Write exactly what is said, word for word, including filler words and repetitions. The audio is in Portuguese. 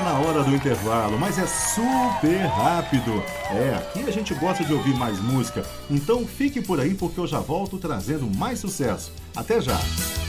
na hora do intervalo, mas é super rápido. É, aqui a gente gosta de ouvir mais música, então fique por aí porque eu já volto trazendo mais sucesso. Até já!